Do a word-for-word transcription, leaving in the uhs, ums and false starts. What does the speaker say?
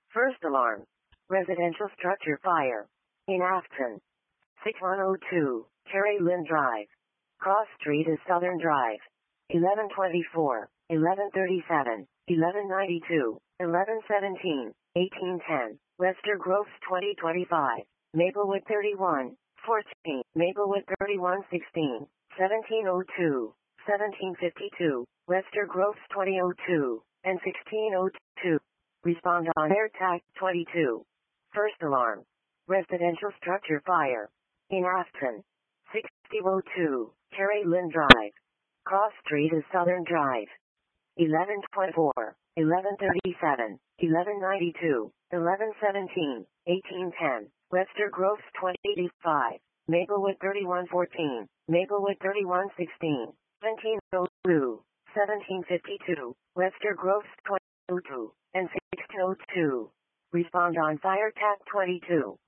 First alarm. Residential structure fire. In Afton. six one zero two, Kerry Lynn Drive. Cross Street is Southern Drive. eleven twenty-four, eleven thirty-seven, eleven ninety-two, eleven seventeen, eighteen ten, Wester Groves twenty twenty-five, Maplewood thirty-one, fourteen, Maplewood thirty-one sixteen, seventeen oh two, seventeen fifty-two, Wester Groves twenty oh two, and sixteen oh two. Respond on AirTag twenty-two. First alarm. Residential structure fire. In Afton. sixty oh two, Kerry Lynn Drive. Cross Street is Southern Drive. eleven twenty-four, eleven thirty-seven, eleven ninety-two, eleven seventeen, eighteen ten, Webster Groves twenty eighty-five, Maplewood thirty-one fourteen, Maplewood thirty-one sixteen, seventeen oh two, seventeen fifty-two, Webster Groves twenty oh two, and sixteen oh two. Respond on FireTag twenty-two.